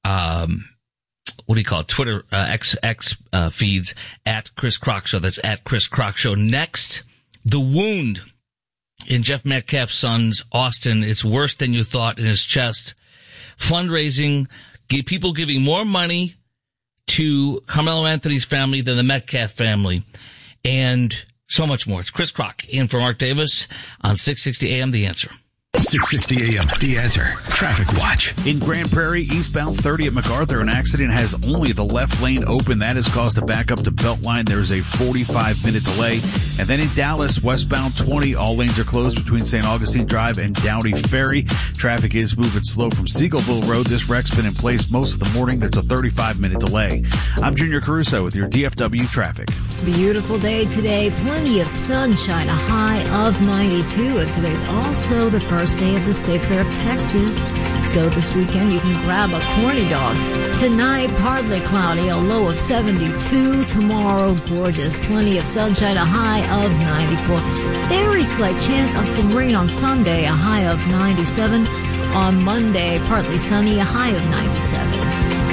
Twitter, X feeds at Chris Croc Show. That's at Chris Croc Show. Next, the wound in Jeff Metcalf's son's Austin. It's worse than you thought in his chest. Fundraising, people giving more money to Carmelo Anthony's family than the Metcalf family. And so much more. It's Chris Croc in for Mark Davis on 660 AM The Answer. 660 AM The Answer. Traffic Watch. In Grand Prairie, eastbound 30 at MacArthur, an accident has only the left lane open. That has caused a backup to Beltline. There's a 45-minute delay. And then in Dallas, westbound 20, all lanes are closed between St. Augustine Drive and Downey Ferry. Traffic is moving slow from Seagoville Road. This wreck's been in place most of the morning. There's a 35-minute delay. I'm Junior Caruso with your DFW traffic. Beautiful day today. Plenty of sunshine, a high of 92. And today's also the first day of the State Fair of Texas. So this weekend you can grab a corny dog. Tonight, partly cloudy, a low of 72. Tomorrow, gorgeous. Plenty of sunshine, a high of 94. Very slight chance of some rain on Sunday, a high of 97. On Monday, partly sunny, a high of 97.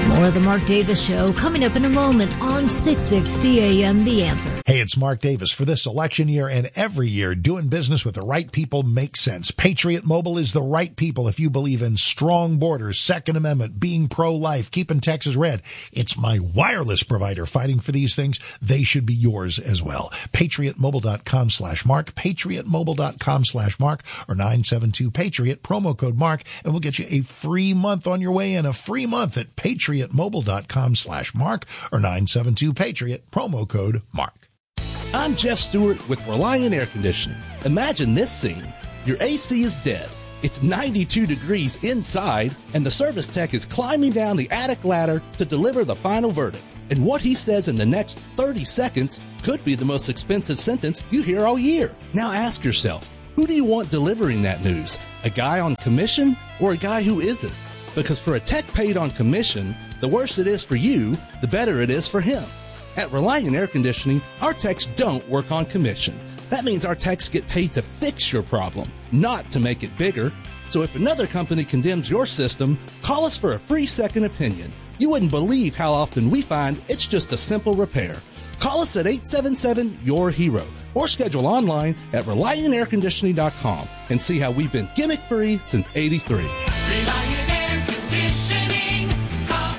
More of the Mark Davis Show coming up in a moment on 660 AM The Answer. Hey, it's Mark Davis. For this election year and every year, doing business with the right people makes sense. Patriot Mobile is the right people if you believe in strong borders, Second Amendment, being pro-life, keeping Texas red. It's my wireless provider fighting for these things. They should be yours as well. PatriotMobile.com/Mark, PatriotMobile.com/Mark, or 972-PATRIOT, promo code Mark, and we'll get you a free month on your way in, a free month at PatriotMobile.com/Mark, or 972-PATRIOT, promo code Mark. I'm Jeff Stewart with Reliant Air Conditioning. Imagine this scene. Your AC is dead. It's 92 degrees inside, and the service tech is climbing down the attic ladder to deliver the final verdict. And what he says in the next 30 seconds could be the most expensive sentence you hear all year. Now ask yourself, who do you want delivering that news? A guy on commission or a guy who isn't? Because for a tech paid on commission, the worse it is for you, the better it is for him. At Reliant Air Conditioning, our techs don't work on commission. That means our techs get paid to fix your problem, not to make it bigger. So if another company condemns your system, call us for a free second opinion. You wouldn't believe how often we find it's just a simple repair. Call us at 877-YOUR-HERO or schedule online at ReliantAirConditioning.com and see how we've been gimmick-free since '83. Reliant Air Conditioning. Call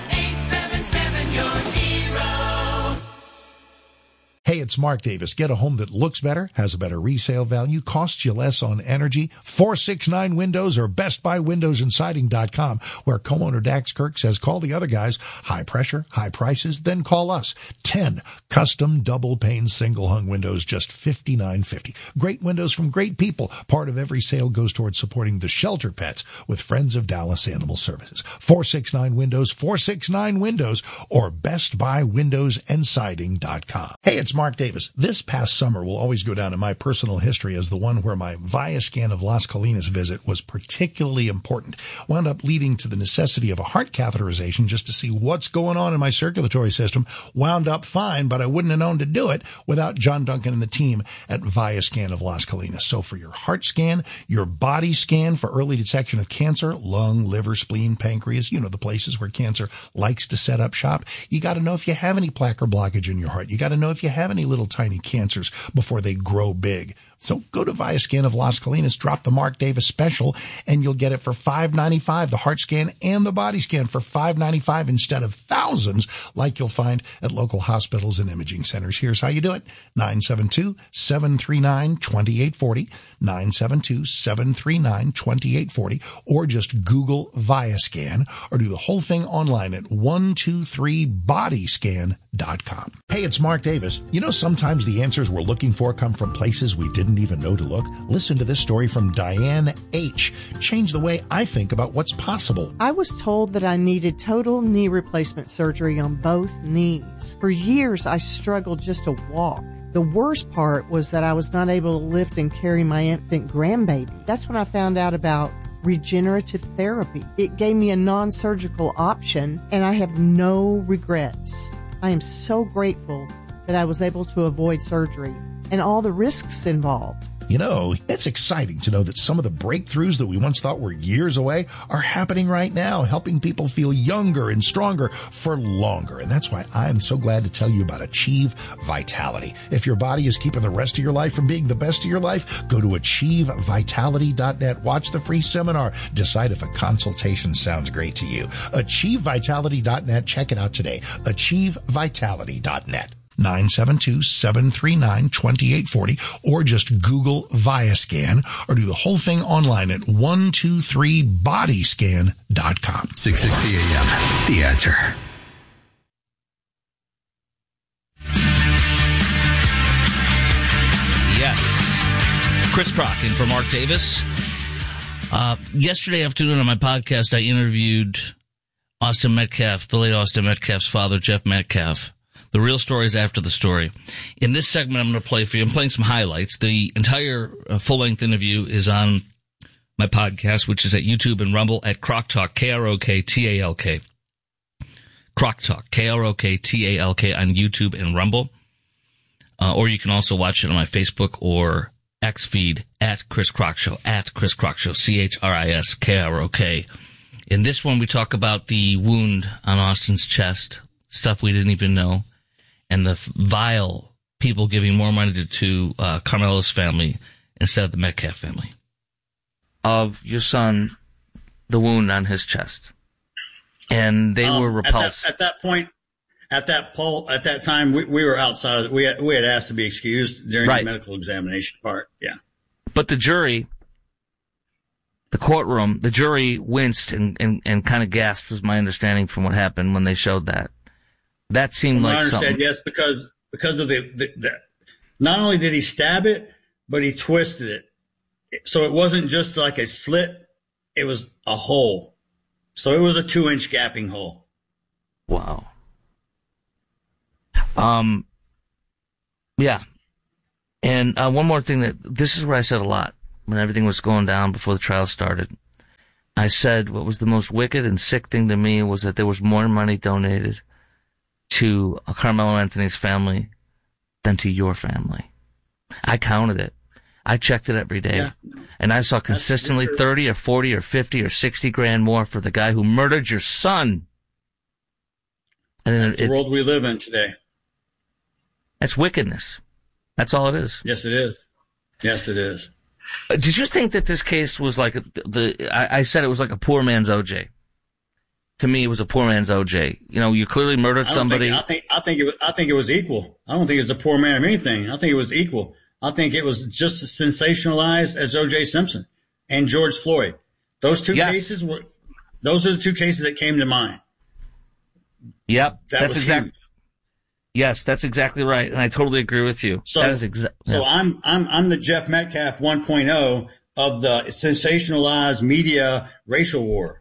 877-YOUR-HERO. Hey, it's Mark Davis. Get a home that looks better, has a better resale value, costs you less on energy. 469 Windows or BestBuyWindowsAndSiding.com, where co-owner Dax Kirk says call the other guys. High pressure, high prices, then call us. 10 custom double-pane single-hung windows, just $59.50. Great windows from great people. Part of every sale goes towards supporting the shelter pets with Friends of Dallas Animal Services. 469 Windows, 469 Windows, or BestBuyWindowsAndSiding.com. Hey, it's Mark Davis. This past summer will always go down in my personal history as the one where my Viascan of Las Colinas visit was particularly important. Wound up leading to the necessity of a heart catheterization just to see what's going on in my circulatory system. Wound up fine, but I wouldn't have known to do it without John Duncan and the team at Viascan of Las Colinas. So for your heart scan, your body scan for early detection of cancer, lung, liver, spleen, pancreas, you know, the places where cancer likes to set up shop. You got to know if you have any plaque or blockage in your heart. You got to know if you have any little tiny cancers before they grow big. So go to Viascan of Las Colinas, drop the Mark Davis special, and you'll get it for $5.95, the heart scan and the body scan for $5.95 instead of thousands like you'll find at local hospitals and imaging centers. Here's how you do it. 972-739-2840, 972-739-2840, or just Google Viascan, or do the whole thing online at 123bodyscan.com. Hey, it's Mark Davis. You know, sometimes the answers we're looking for come from places we didn't even know to look. Listen to this story from Diane H. Changed the way I think about what's possible. I was told that I needed total knee replacement surgery on both knees. For years, I struggled just to walk. The worst part was that I was not able to lift and carry my infant grandbaby. That's when I found out about regenerative therapy. It gave me a non-surgical option, and I have no regrets. I am so grateful that I was able to avoid surgery and all the risks involved. You know, it's exciting to know that some of the breakthroughs that we once thought were years away are happening right now, helping people feel younger and stronger for longer. And that's why I'm so glad to tell you about Achieve Vitality. If your body is keeping the rest of your life from being the best of your life, go to AchieveVitality.net. Watch the free seminar. Decide if a consultation sounds great to you. AchieveVitality.net. Check it out today. AchieveVitality.net. 972-739-2840, or just Google Viascan, or do the whole thing online at 123bodyscan.com. 660 AM, The Answer. Yes. Chris Crock in for Mark Davis. Yesterday afternoon on my podcast, I interviewed Austin Metcalf, the late Austin Metcalf's father, Jeff Metcalf. The real story is after the story. In this segment, I'm going to play for you. I'm playing some highlights. The entire full-length interview is on my podcast, which is at YouTube and Rumble at Crock Talk, Kroktalk. Crock Talk, Kroktalk on YouTube and Rumble. Or you can also watch it on my Facebook or X feed at Chris Crock Show, Chris Krok, Chriskrok. In this one, we talk about the wound on Austin's chest, stuff we didn't even know, and the vile people giving more money to Carmelo's family instead of the Metcalf family. Of your son, the wound on his chest. And they were repulsed. At that time, we were outside of it. We had asked to be excused during the medical examination part. Yeah. But the jury, the courtroom, the jury winced and kind of gasped, was my understanding from what happened when they showed that. That seemed like something. I understand, yes, because of the not only did he stab it, but he twisted it. So it wasn't just like a slit, it was a hole. So it was a 2-inch gapping hole. Wow. Yeah. And one more thing, this is where I said a lot when everything was going down before the trial started. I said what was the most wicked and sick thing to me was that there was more money donated to Carmelo Anthony's family than to your family. I counted it. I checked it every day. Yeah. And I saw consistently 30 or 40 or 50 or 60 grand more for the guy who murdered your son. And that's the world we live in today. That's wickedness. That's all it is. Yes, it is. Yes, it is. Did you think that this case was like I said it was like a poor man's OJ? To me, it was a poor man's OJ. You know, you clearly murdered somebody. I think it was equal. I don't think it was a poor man of anything. I think it was equal. I think it was just as sensationalized as O.J. Simpson and George Floyd. Those two cases those are the two cases that came to mind. Yep, that's exactly. Yes, that's exactly right, and I totally agree with you. So, that is so I'm the Jeff Metcalf 1.0 of the sensationalized media racial war.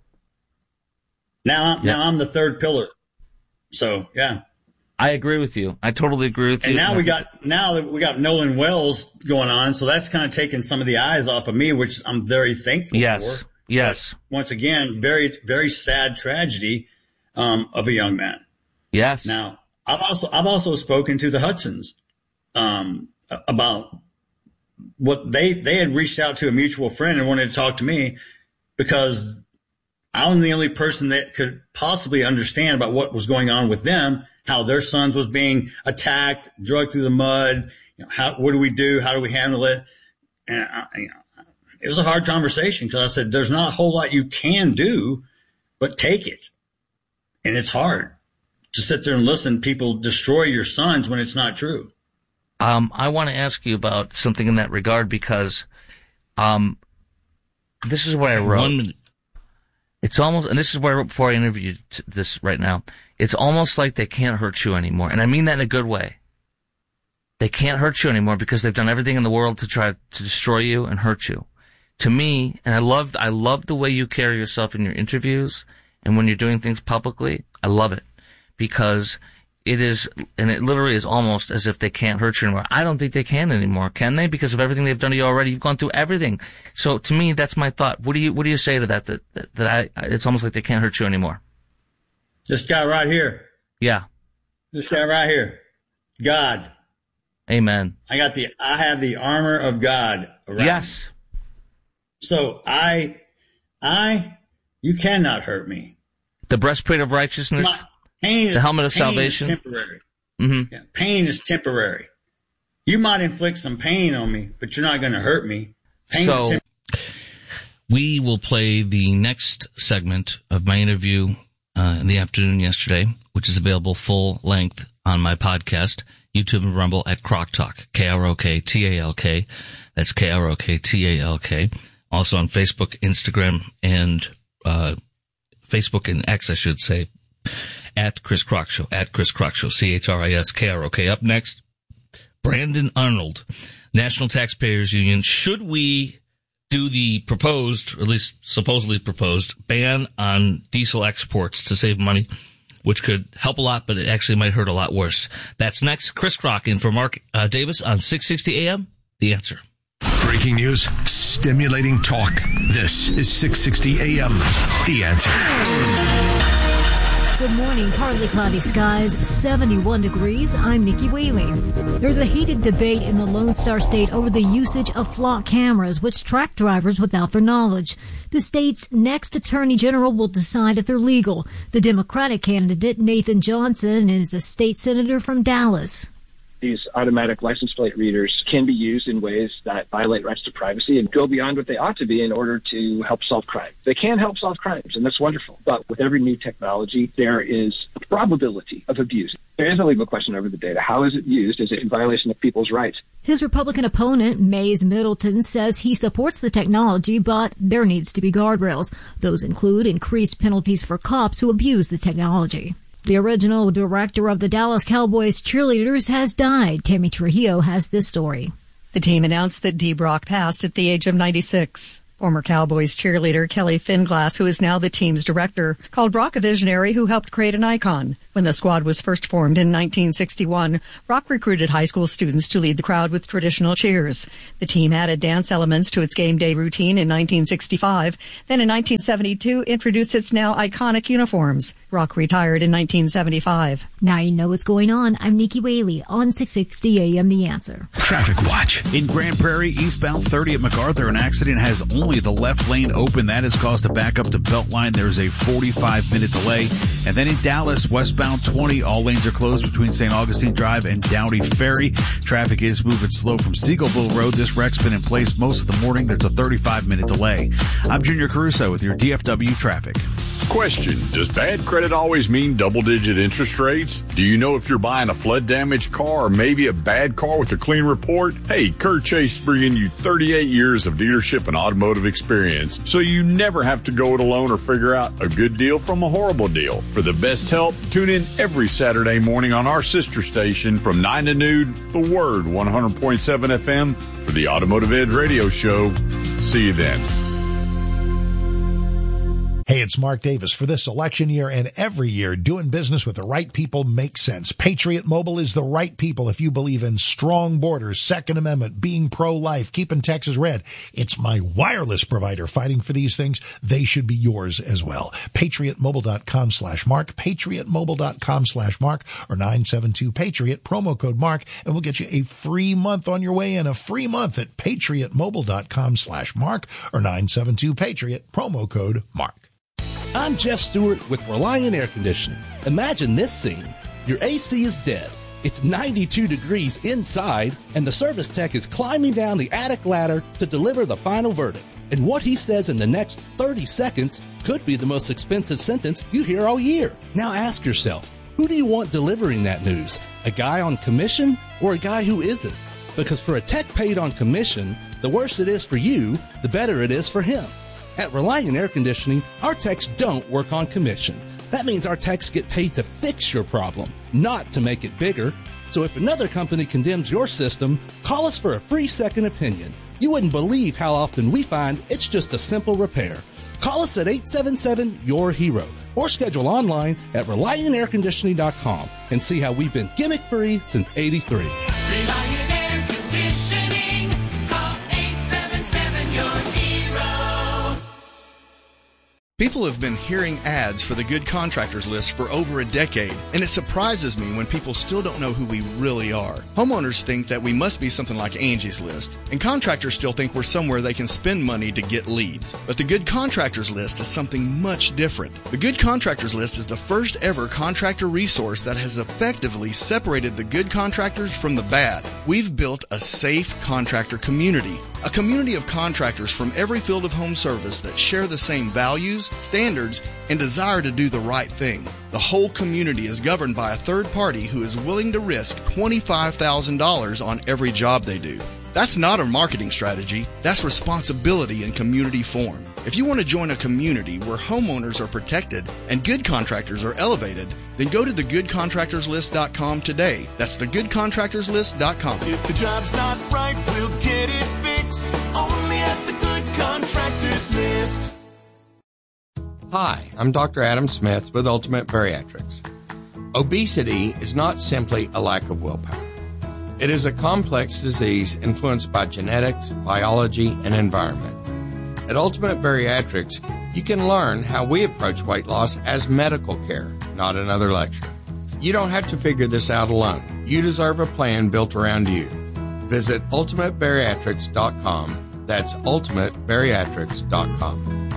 Now I'm the third pillar. So yeah. I agree with you. I totally agree with you. And now we got Nolan Wells going on, so that's kind of taken some of the eyes off of me, which I'm very thankful for. Yes. But once again, very, very sad tragedy of a young man. Yes. Now, I've also spoken to the Hudsons about what they had reached out to a mutual friend and wanted to talk to me because I'm the only person that could possibly understand about what was going on with them. How their sons was being attacked, dragged through the mud. You know, what do we do? How do we handle it? And it was a hard conversation because I said, there's not a whole lot you can do, but take it. And it's hard to sit there and listen. People destroy your sons when it's not true. I want to ask you about something in that regard because, this is what I wrote. 1 minute. It's almost, and this is what I wrote before I interviewed this right now. It's almost like they can't hurt you anymore. And I mean that in a good way. They can't hurt you anymore because they've done everything in the world to try to destroy you and hurt you. To me, and I love the way you carry yourself in your interviews and when you're doing things publicly. I love it because it is, and it literally is almost as if they can't hurt you anymore. I don't think they can anymore. Can they? Because of everything they've done to you already. You've gone through everything. So to me, that's my thought. What do you say to that? That it's almost like they can't hurt you anymore. This guy right here. Yeah. This guy right here. God. Amen. I have the armor of God around Yes. me. So you cannot hurt me. The breastplate of righteousness. The helmet of salvation. Is temporary. Mm-hmm. Yeah, pain is temporary. You might inflict some pain on me, but you're not going to hurt me. So we will play the next segment of my interview in the afternoon yesterday, which is available full length on my podcast, YouTube and Rumble at Croc Talk, Kroktalk. That's Kroktalk. Also on Facebook, Instagram, and Facebook and X, I should say, at Chris Croc Show, ChrisKrok. Up next, Brandon Arnold, National Taxpayers Union. Should we do the proposed, or at least supposedly proposed, ban on diesel exports to save money, which could help a lot, but it actually might hurt a lot worse? That's next. Chris Croc in for Mark Davis on 660 AM. The Answer. Breaking news, stimulating talk. This is 660 AM. The Answer. Good morning. Partly cloudy skies, 71 degrees. I'm Nikki Whaley. There's a heated debate in the Lone Star State over the usage of flock cameras, which track drivers without their knowledge. The state's next attorney general will decide if they're legal. The Democratic candidate, Nathan Johnson, is a state senator from Dallas. These automatic license plate readers can be used in ways that violate rights to privacy and go beyond what they ought to be in order to help solve crime. They can help solve crimes, and that's wonderful. But with every new technology, there is a probability of abuse. There is a legal question over the data. How is it used? Is it in violation of people's rights? His Republican opponent, Mays Middleton, says he supports the technology, but there needs to be guardrails. Those include increased penalties for cops who abuse the technology. The original director of the Dallas Cowboys cheerleaders has died. Tammy Trujillo has this story. The team announced that Dee Brock passed at the age of 96. Former Cowboys cheerleader Kelly Finglass, who is now the team's director, called Brock a visionary who helped create an icon. When the squad was first formed in 1961, Brock recruited high school students to lead the crowd with traditional cheers. The team added dance elements to its game day routine in 1965. Then in 1972, introduced its now iconic uniforms. Brock retired in 1975. Now you know what's going on. I'm Nikki Whaley on 660 AM The Answer. Traffic watch. In Grand Prairie, eastbound 30 at MacArthur, an accident has only the left lane open. That has caused a backup to Beltline. There's a 45-minute delay. And then in Dallas, westbound 20, all lanes are closed between St. Augustine Drive and Downey Ferry. Traffic is moving slow from Seagoville Road. This wreck's been in place most of the morning. There's a 35-minute delay. I'm Junior Caruso with your DFW traffic. Question: does bad credit always mean double-digit interest rates? Do you know if you're buying a flood-damaged car or maybe a bad car with a clean report? Hey, Kurt Chase bringing you 38 years of dealership and automotive experience, so you never have to go it alone or figure out a good deal from a horrible deal. For the best help, tune in every Saturday morning on our sister station from 9 to noon, The Word 100.7 FM for the Automotive Edge Radio Show. See you then. Hey, it's Mark Davis. For this election year and every year, doing business with the right people makes sense. Patriot Mobile is the right people if you believe in strong borders, Second Amendment, being pro-life, keeping Texas red. It's my wireless provider fighting for these things. They should be yours as well. PatriotMobile.com/Mark, PatriotMobile.com/Mark, or 972-PATRIOT, promo code Mark, and we'll get you a free month on your way in. A free month at PatriotMobile.com/Mark, or 972-PATRIOT, promo code Mark. I'm Jeff Stewart with Reliant Air Conditioning. Imagine this scene. Your AC is dead. It's 92 degrees inside, and the service tech is climbing down the attic ladder to deliver the final verdict. And what he says in the next 30 seconds could be the most expensive sentence you hear all year. Now ask yourself, who do you want delivering that news? A guy on commission or a guy who isn't? Because for a tech paid on commission, the worse it is for you, the better it is for him. At Reliant Air Conditioning, our techs don't work on commission. That means our techs get paid to fix your problem, not to make it bigger. So if another company condemns your system, call us for a free second opinion. You wouldn't believe how often we find it's just a simple repair. Call us at 877-YOUR-HERO or schedule online at ReliantAirConditioning.com and see how we've been gimmick-free since '83. Reliant Air Conditioning. Call 877-YOUR-HERO. People have been hearing ads for the Good Contractors List for over a decade, and it surprises me when people still don't know who we really are. Homeowners think that we must be something like Angie's List, and contractors still think we're somewhere they can spend money to get leads. But the Good Contractors List is something much different. The Good Contractors List is the first ever contractor resource that has effectively separated the good contractors from the bad. We've built a safe contractor community. A community of contractors from every field of home service that share the same values, standards, and desire to do the right thing. The whole community is governed by a third party who is willing to risk $25,000 on every job they do. That's not a marketing strategy. That's responsibility in community form. If you want to join a community where homeowners are protected and good contractors are elevated, then go to thegoodcontractorslist.com today. That's thegoodcontractorslist.com. If the job's not right, we'll get it fixed. Only at the Good Contractors List. Hi, I'm Dr. Adam Smith with Ultimate Bariatrics. Obesity is not simply a lack of willpower. It is a complex disease influenced by genetics, biology, and environment. At Ultimate Bariatrics, you can learn how we approach weight loss as medical care, not another lecture. You don't have to figure this out alone. You deserve a plan built around you. Visit ultimatebariatrics.com. That's ultimatebariatrics.com.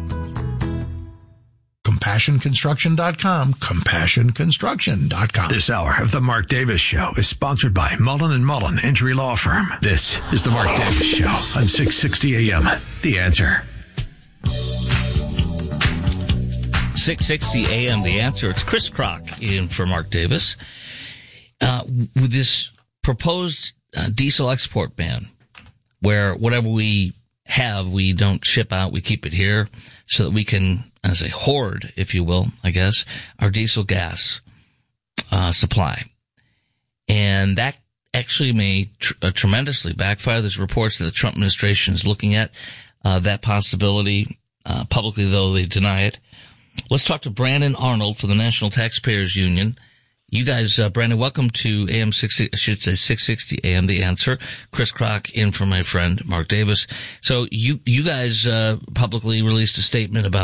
CompassionConstruction.com, CompassionConstruction.com. This hour of the Mark Davis Show is sponsored by Mullen & Mullen Injury Law Firm. This is the Mark Davis Show on 660 AM. The Answer. 660 AM, The Answer. It's Chris Crock in for Mark Davis. With this proposed diesel export ban, where whatever we have, we don't ship out, we keep it here so that we can, as a hoard, if you will, I guess, our diesel gas supply. And that actually may tremendously backfire. There's reports that the Trump administration is looking at that possibility. Publicly, though, they deny it. Let's talk to Brandon Arnold for the National Taxpayers Union. You guys, Brandon, welcome to AM 660 AM, The Answer. Chris Crock in for my friend Mark Davis. So you guys publicly released a statement about